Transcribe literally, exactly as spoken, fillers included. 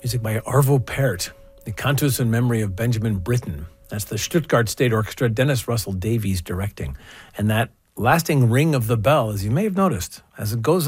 Music by Arvo Pärt, the Cantus in memory of Benjamin Britten. That's the Stuttgart State Orchestra, Dennis Russell Davies directing. And that lasting ring of the bell, as you may have noticed, as it goes